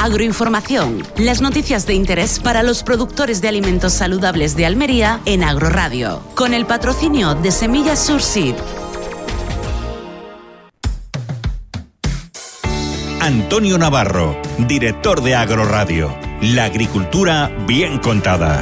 Agroinformación, las noticias de interés para los productores de alimentos saludables de Almería en Agroradio, con el patrocinio de Semillas Surseed. Antonio Navarro, director de Agroradio. La agricultura bien contada.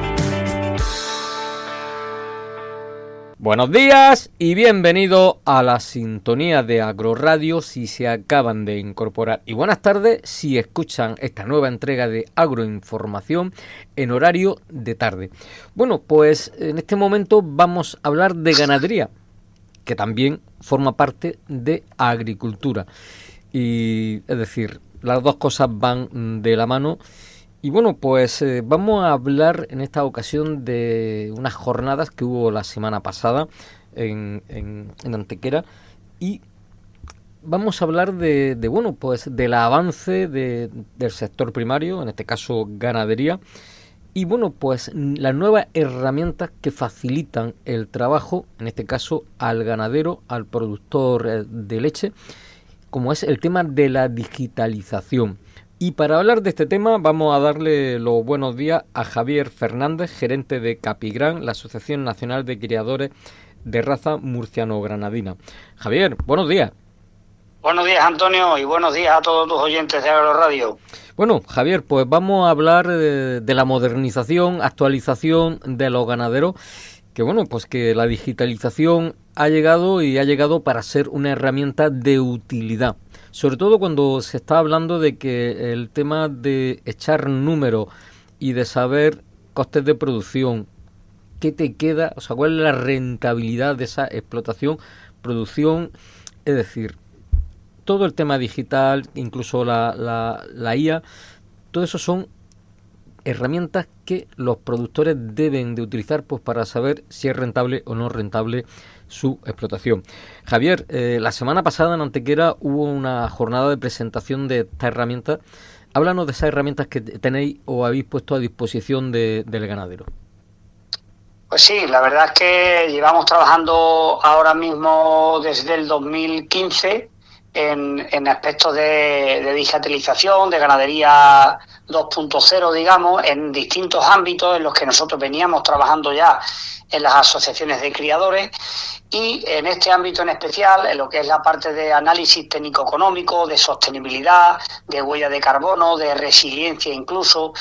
Buenos días y bienvenido a la sintonía de Agroradio si se acaban de incorporar. Y buenas tardes si escuchan esta nueva entrega de Agroinformación en horario de tarde. Bueno, pues en este momento vamos a hablar de ganadería, que también forma parte de agricultura. Y es decir, las dos cosas van de la mano. Y bueno, pues vamos a hablar en esta ocasión de unas jornadas que hubo la semana pasada en Antequera, y vamos a hablar del avance del sector primario, en este caso ganadería, y bueno, pues las nuevas herramientas que facilitan el trabajo, en este caso al ganadero, al productor de leche, como es el tema de la digitalización. Y para hablar de este tema vamos a darle los buenos días a Javier Fernández, gerente de Capigran, la Asociación Nacional de Criadores de Raza Murciano-Granadina. Javier, buenos días. Buenos días, Antonio, y buenos días a todos tus oyentes de Agroradio. Bueno, Javier, pues vamos a hablar de la modernización, actualización de los ganaderos, que bueno, pues que la digitalización ha llegado para ser una herramienta de utilidad. Sobre todo cuando se está hablando de que el tema de echar números y de saber costes de producción, qué te queda, o sea, cuál es la rentabilidad de esa explotación, producción, es decir, todo el tema digital, incluso la IA, todo eso son herramientas que los productores deben de utilizar pues para saber si es rentable o no rentable su explotación. Javier, la semana pasada en Antequera hubo una jornada de presentación de estas herramientas. Háblanos de esas herramientas que tenéis o habéis puesto a disposición del ganadero. Pues sí, la verdad es que llevamos trabajando ahora mismo desde el 2015 en aspectos de digitalización, de ganadería 2.0, digamos, en distintos ámbitos en los que nosotros veníamos trabajando ya en las asociaciones de criadores, y en este ámbito en especial, en lo que es la parte de análisis técnico-económico, de sostenibilidad, de huella de carbono, de resiliencia incluso,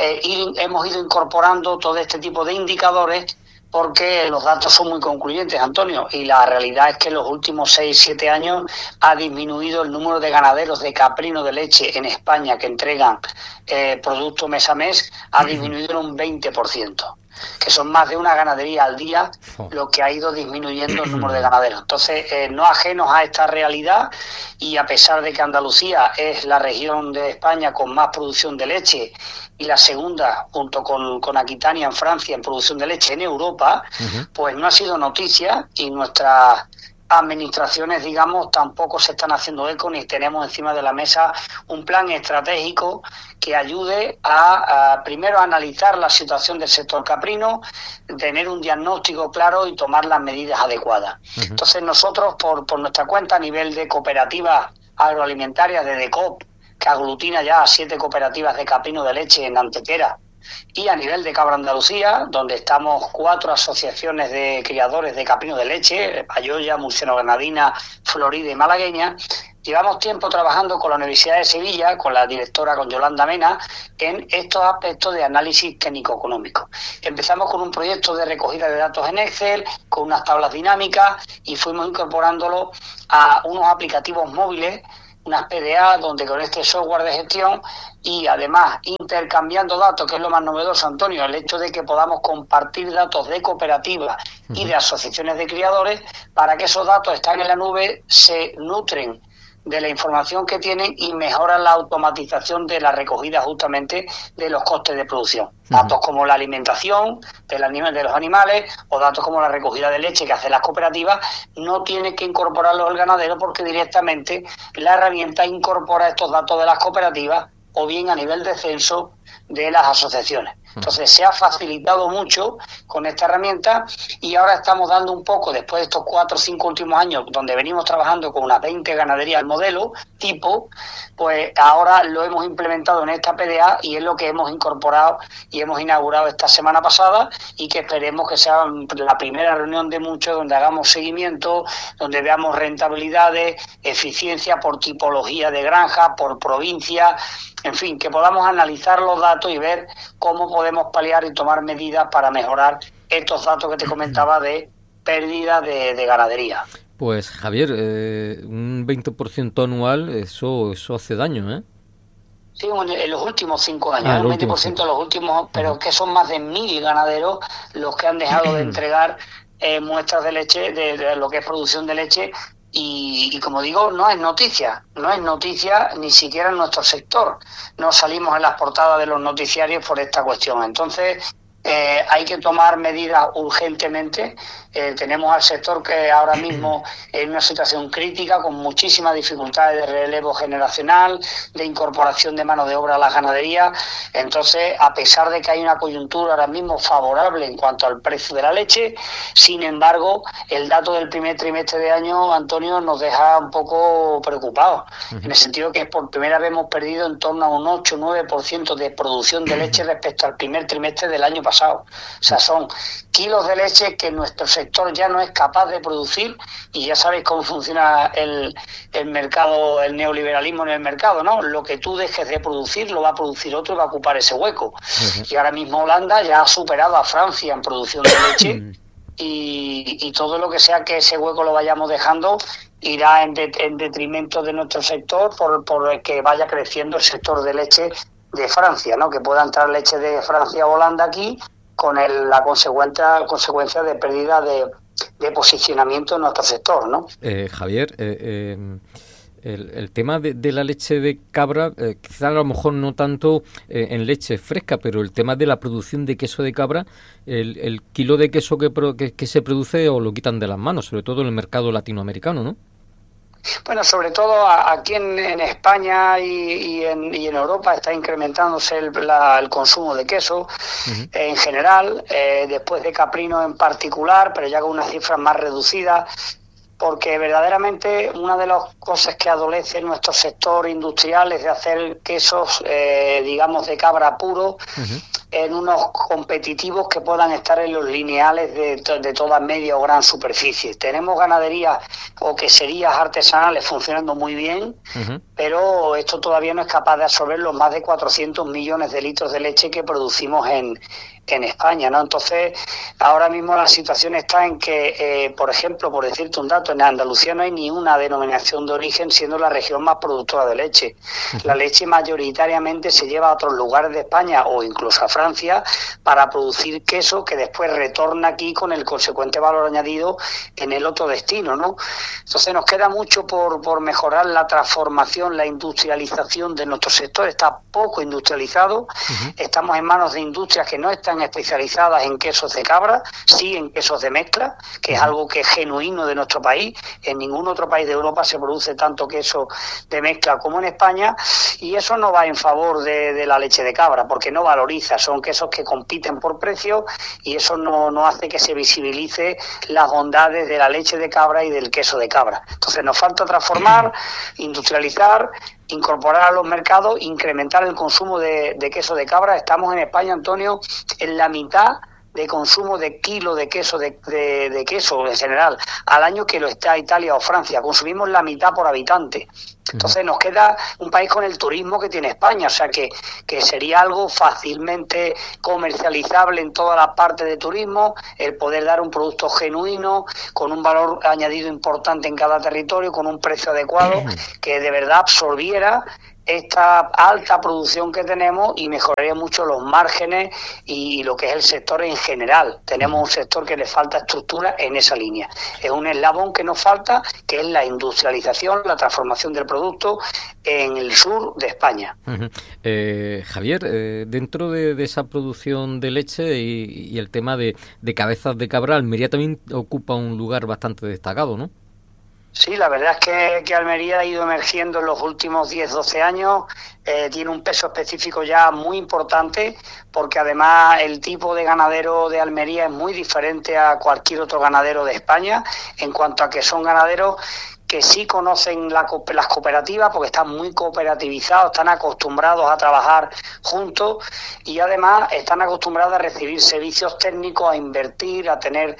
y hemos ido incorporando todo este tipo de indicadores porque los datos son muy concluyentes, Antonio, y la realidad es que en los últimos 6-7 años ha disminuido el número de ganaderos de caprino de leche en España que entregan producto mes a mes, ha disminuido en un 20%, que son más de una ganadería al día lo que ha ido disminuyendo el número de ganaderos. Entonces, no ajenos a esta realidad, y a pesar de que Andalucía es la región de España con más producción de leche y la segunda, junto con Aquitania en Francia, en producción de leche en Europa, pues no ha sido noticia, y nuestras administraciones, digamos, tampoco se están haciendo eco, ni tenemos encima de la mesa un plan estratégico que ayude primero a analizar la situación del sector caprino, tener un diagnóstico claro y tomar las medidas adecuadas. Entonces nosotros, por nuestra cuenta, a nivel de cooperativas agroalimentarias de DECOP, que aglutina ya a 7 cooperativas de caprino de leche en Antequera, y a nivel de Cabra Andalucía, donde estamos 4 asociaciones de criadores de caprino de leche, Payoya, Murciano-Granadina, Florida y Malagueña, llevamos tiempo trabajando con la Universidad de Sevilla, con la directora, con Yolanda Mena, en estos aspectos de análisis técnico-económico. Empezamos con un proyecto de recogida de datos en Excel, con unas tablas dinámicas, y fuimos incorporándolo a unos aplicativos móviles, unas PDA, donde con este software de gestión, y además intercambiando datos, que es lo más novedoso, Antonio, el hecho de que podamos compartir datos de cooperativas y de asociaciones de criadores, para que esos datos estén en la nube, se nutren de la información que tienen y mejoran la automatización de la recogida justamente de los costes de producción. Datos como la alimentación de los animales, o datos como la recogida de leche que hacen las cooperativas, no tiene que incorporarlos el ganadero, porque directamente la herramienta incorpora estos datos de las cooperativas, o bien a nivel de censo, de las asociaciones. Entonces se ha facilitado mucho con esta herramienta y ahora estamos dando un poco, después de estos 4 o 5 últimos años, donde venimos trabajando con unas 20 ganaderías al modelo tipo, pues ahora lo hemos implementado en esta PDA y es lo que hemos incorporado y hemos inaugurado esta semana pasada y que esperemos que sea la primera reunión de muchos donde hagamos seguimiento, donde veamos rentabilidades, eficiencia por tipología de granja, por provincia, en fin, que podamos analizar los datos y ver cómo podemos paliar y tomar medidas para mejorar estos datos que te comentaba de pérdida de ganadería. Pues Javier, un 20% anual, eso hace daño, ¿eh? Sí, en los últimos 5 años, un 20% en los últimos, pero que son más de 1.000 ganaderos los que han dejado de entregar muestras de leche, de lo que es producción de leche. Y como digo, no es noticia ni siquiera en nuestro sector. No salimos en las portadas de los noticiarios por esta cuestión. Entonces, hay que tomar medidas urgentemente. Tenemos al sector que ahora mismo en una situación crítica, con muchísimas dificultades de relevo generacional, de incorporación de mano de obra a la ganadería. Entonces, a pesar de que hay una coyuntura ahora mismo favorable en cuanto al precio de la leche, sin embargo, el dato del primer trimestre de año, Antonio, nos deja un poco preocupados, en el sentido que por primera vez hemos perdido en torno a un 8-9% de producción de leche respecto al primer trimestre del año pasado. O sea, son kilos de leche que nuestro sector ya no es capaz de producir, y ya sabéis cómo funciona el mercado, el neoliberalismo en el mercado, ¿no? Lo que tú dejes de producir lo va a producir otro y va a ocupar ese hueco. Y ahora mismo Holanda ya ha superado a Francia en producción de leche y todo lo que sea que ese hueco lo vayamos dejando irá en detrimento de nuestro sector por el que vaya creciendo el sector de leche de Francia, ¿no? Que pueda entrar leche de Francia o Holanda aquí con la consecuencia de pérdida de posicionamiento en nuestro sector, ¿no? Javier, el tema de la leche de cabra, quizás a lo mejor no tanto en leche fresca, pero el tema de la producción de queso de cabra, el kilo de queso que se produce o lo quitan de las manos, sobre todo en el mercado latinoamericano, ¿no? Bueno, sobre todo aquí en España y en Europa está incrementándose el consumo de queso en general, después de caprino en particular, pero ya con unas cifras más reducidas, porque verdaderamente una de las cosas que adolece nuestro sector industrial es de hacer quesos, digamos, de cabra puro, en unos competitivos que puedan estar en los lineales de toda media o gran superficie. Tenemos ganaderías o queserías artesanales funcionando muy bien, pero esto todavía no es capaz de absorber los más de 400 millones de litros de leche que producimos en España, ¿no? Entonces, ahora mismo la situación está en que, por ejemplo, por decirte un dato, en Andalucía no hay ni una denominación de origen, siendo la región más productora de leche. La leche mayoritariamente se lleva a otros lugares de España o incluso a Francia para producir queso que después retorna aquí con el consecuente valor añadido en el otro destino, ¿no? Entonces nos queda mucho por mejorar la transformación, la industrialización de nuestro sector. Está poco industrializado, estamos en manos de industrias que no están especializadas en quesos de cabra, sí en quesos de mezcla, que es algo que es genuino de nuestro país. En ningún otro país de Europa se produce tanto queso de mezcla como en España, y eso no va en favor de la leche de cabra, porque no valoriza, son quesos que compiten por precio, y eso no hace que se visibilice las bondades de la leche de cabra y del queso de cabra. Entonces nos falta transformar, industrializar, incorporar a los mercados, incrementar el consumo de queso de cabra. Estamos en España, Antonio, en la mitad de consumo de kilo de queso de queso en general al año que lo está Italia o Francia. Consumimos la mitad por habitante. Entonces nos queda un país con el turismo que tiene España, o sea que sería algo fácilmente comercializable en toda la parte de turismo, el poder dar un producto genuino, con un valor añadido importante en cada territorio, con un precio adecuado, que de verdad absorbiera esta alta producción que tenemos y mejoraría mucho los márgenes y lo que es el sector en general. Tenemos un sector que le falta estructura en esa línea. Es un eslabón que nos falta, que es la industrialización, la transformación del producto en el sur de España. Javier, dentro de esa producción de leche y el tema de cabezas de cabra, Almería también ocupa un lugar bastante destacado, ¿no? Sí, la verdad es que Almería ha ido emergiendo en los últimos 10-12 años, tiene un peso específico ya muy importante, porque además el tipo de ganadero de Almería es muy diferente a cualquier otro ganadero de España, en cuanto a que son ganaderos que sí conocen las cooperativas, porque están muy cooperativizados, están acostumbrados a trabajar juntos y además están acostumbrados a recibir servicios técnicos, a invertir, a tener,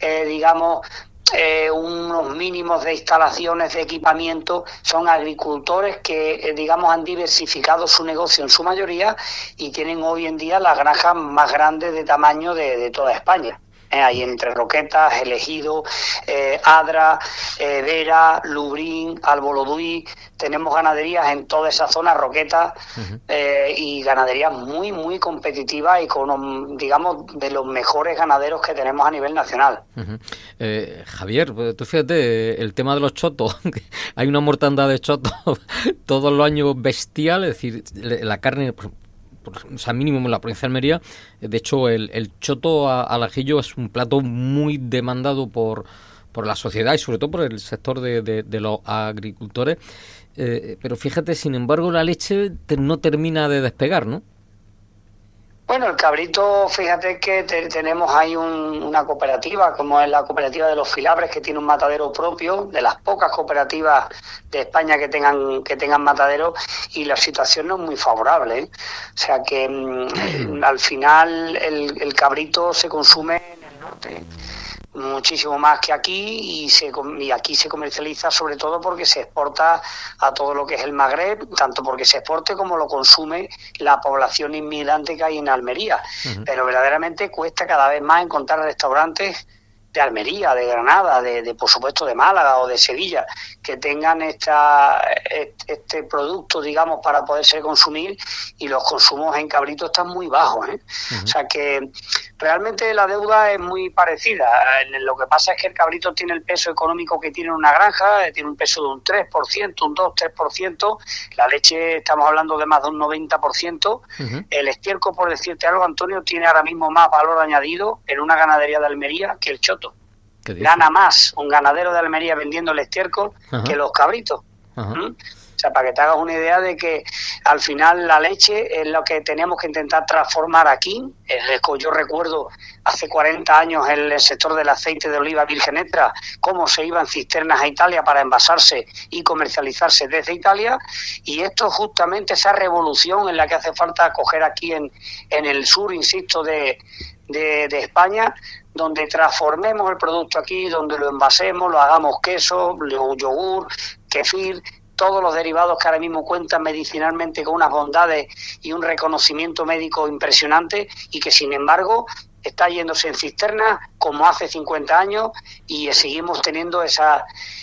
unos mínimos de instalaciones de equipamiento. Son agricultores que, han diversificado su negocio en su mayoría y tienen hoy en día las granjas más grandes de tamaño de toda España. Ahí entre Roquetas, El Ejido, Adra, Vera, Lubrín, Alboloduy, tenemos ganaderías en toda esa zona, Roquetas, y ganaderías muy, muy competitivas y con, de los mejores ganaderos que tenemos a nivel nacional. Javier, tú fíjate, el tema de los chotos, hay una mortandad de chotos todos los años bestial, es decir, la carne... O sea, mínimo en la provincia de Almería. De hecho, el choto al ajillo es un plato muy demandado por la sociedad y sobre todo por el sector de los agricultores. Pero fíjate, sin embargo, la leche no termina de despegar, ¿no? Bueno, el cabrito, fíjate que tenemos ahí una cooperativa, como es la cooperativa de los Filabres, que tiene un matadero propio, de las pocas cooperativas de España que tengan matadero, y la situación no es muy favorable, ¿eh? O sea que al final el cabrito se consume en el norte muchísimo más que aquí, y aquí se comercializa sobre todo porque se exporta a todo lo que es el Magreb, tanto porque se exporte como lo consume la población inmigrante que hay en Almería. Pero verdaderamente cuesta cada vez más encontrar restaurantes de Almería, de Granada, de por supuesto de Málaga o de Sevilla, que tengan este producto, para poderse consumir, y los consumos en cabrito están muy bajos, ¿eh? O sea que realmente la deuda es muy parecida. Lo que pasa es que el cabrito tiene el peso económico que tiene una granja, tiene un peso de un 3%, un 2-3%, la leche estamos hablando de más de un 90%, el estiércol, por decirte algo, Antonio, tiene ahora mismo más valor añadido en una ganadería de Almería que el choto. Gana más un ganadero de Almería vendiendo el estiércol que los cabritos. O sea, para que te hagas una idea de que al final la leche es lo que tenemos que intentar transformar aquí. Yo recuerdo hace 40 años en el sector del aceite de oliva virgen extra, cómo se iban cisternas a Italia para envasarse y comercializarse desde Italia, y esto justamente esa revolución en la que hace falta coger aquí en el sur, insisto, de España, donde transformemos el producto aquí, donde lo envasemos, lo hagamos queso, yogur, kefir, todos los derivados que ahora mismo cuentan medicinalmente con unas bondades y un reconocimiento médico impresionante, y que sin embargo está yéndose en cisternas como hace 50 años, y seguimos teniendo esa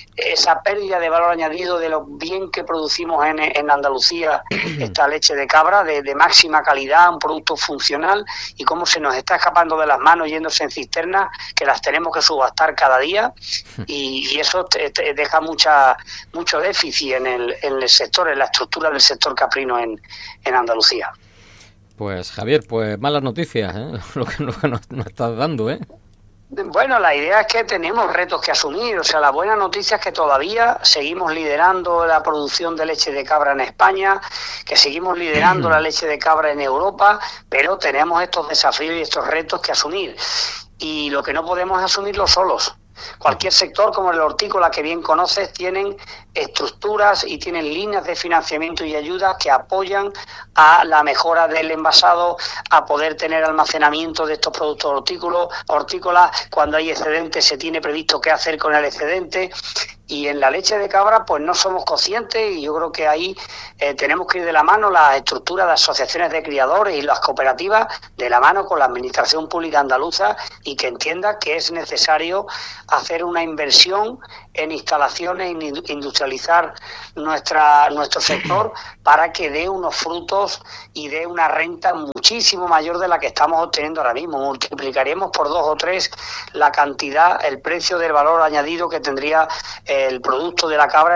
pérdida de valor añadido de lo bien que producimos en Andalucía, esta leche de cabra de máxima calidad, un producto funcional, y cómo se nos está escapando de las manos yéndose en cisternas que las tenemos que subastar cada día, y eso deja mucho déficit en el sector, en la estructura del sector caprino en Andalucía. Pues Javier, pues malas noticias, lo que nos estás dando, ¿eh? Bueno, la idea es que tenemos retos que asumir. O sea, la buena noticia es que todavía seguimos liderando la producción de leche de cabra en España, que seguimos liderando la leche de cabra en Europa, pero tenemos estos desafíos y estos retos que asumir. Y lo que no podemos es asumirlo solos. Cualquier sector, como el hortícola que bien conoces, tienen estructuras y tienen líneas de financiamiento y ayudas que apoyan a la mejora del envasado, a poder tener almacenamiento de estos productos hortícolas. Cuando hay excedentes se tiene previsto qué hacer con el excedente. Y en la leche de cabra pues no somos conscientes, y yo creo que ahí tenemos que ir de la mano las estructuras de asociaciones de criadores y las cooperativas, de la mano con la administración pública andaluza, y que entienda que es necesario hacer una inversión en instalaciones, en industrializar nuestro sector para que dé unos frutos y dé una renta muchísimo mayor de la que estamos obteniendo ahora mismo. Multiplicaríamos por 2 o 3 la cantidad, el precio del valor añadido que tendría el producto de la cabra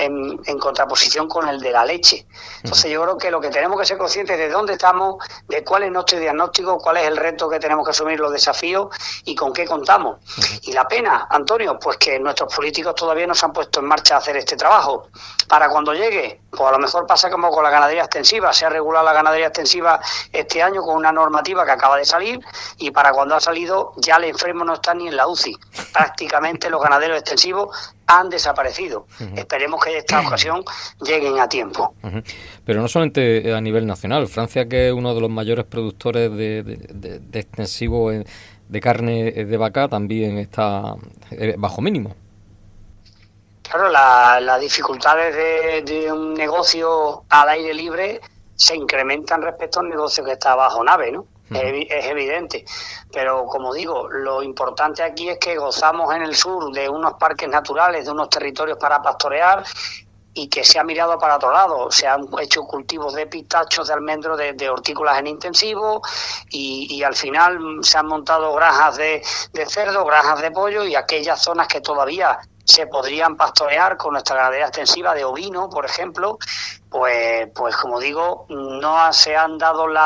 en contraposición con el de la leche. Entonces yo creo que lo que tenemos que ser conscientes es de dónde estamos, de cuál es nuestro diagnóstico, cuál es el reto que tenemos que asumir, los desafíos y con qué contamos. Y la pena, Antonio, pues que nuestros políticos científicos todavía no se han puesto en marcha a hacer este trabajo. Para cuando llegue, pues a lo mejor pasa como con la ganadería extensiva. Se ha regulado la ganadería extensiva este año con una normativa que acaba de salir, y para cuando ha salido ya el enfermo no está ni en la UCI. Prácticamente los ganaderos extensivos han desaparecido. Esperemos que esta ocasión lleguen a tiempo. Pero no solamente a nivel nacional. Francia, que es uno de los mayores productores de extensivo de carne de vaca, también está bajo mínimo. Claro, las dificultades de un negocio al aire libre se incrementan respecto al negocio que está bajo nave, ¿no? Es evidente, pero como digo, lo importante aquí es que gozamos en el sur de unos parques naturales, de unos territorios para pastorear, y que se ha mirado para otro lado. Se han hecho cultivos de pistachos, de almendros, de hortícolas en intensivo, y al final se han montado granjas de cerdo, granjas de pollo, y aquellas zonas que todavía se podrían pastorear con nuestra ganadería extensiva de ovino, por ejemplo, pues como digo, no se han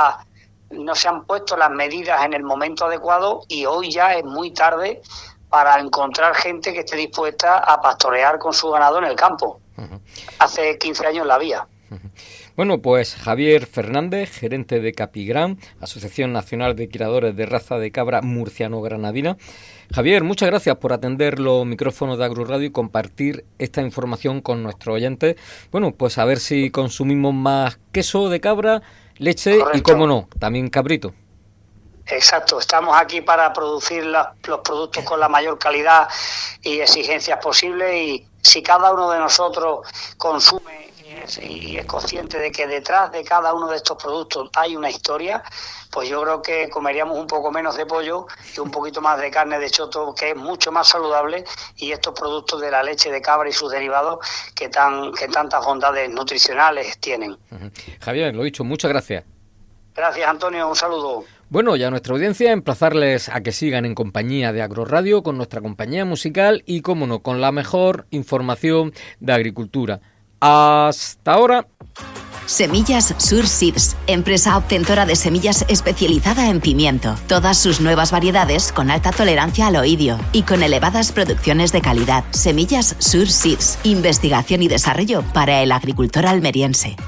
puesto las medidas en el momento adecuado, y hoy ya es muy tarde para encontrar gente que esté dispuesta a pastorear con su ganado en el campo. Hace 15 años la había. Bueno, pues Javier Fernández, gerente de Capigran, Asociación Nacional de Criadores de Raza de Cabra Murciano-Granadina. Javier, muchas gracias por atender los micrófonos de Agroradio y compartir esta información con nuestros oyentes. Bueno, pues a ver si consumimos más queso de cabra, leche. Correcto. Y, cómo no, también cabrito. Exacto, estamos aquí para producir los productos con la mayor calidad y exigencias posibles, y si cada uno de nosotros consume y es consciente de que detrás de cada uno de estos productos hay una historia, pues yo creo que comeríamos un poco menos de pollo y un poquito más de carne de choto, que es mucho más saludable, y estos productos de la leche de cabra y sus derivados que tantas bondades nutricionales tienen. Javier, lo dicho, muchas gracias. Gracias, Antonio, un saludo. Bueno, y a nuestra audiencia emplazarles a que sigan en compañía de Agroradio con nuestra compañía musical y, cómo no, con la mejor información de agricultura. Hasta ahora. Semillas Sur Seeds, empresa obtentora de semillas especializada en pimiento. Todas sus nuevas variedades con alta tolerancia al oidio y con elevadas producciones de calidad. Semillas Sur Seeds, investigación y desarrollo para el agricultor almeriense.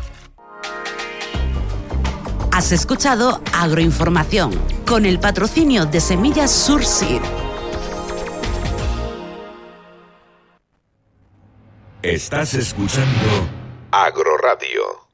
Has escuchado Agroinformación con el patrocinio de Semillas Sur Seed. Estás escuchando Agroradio.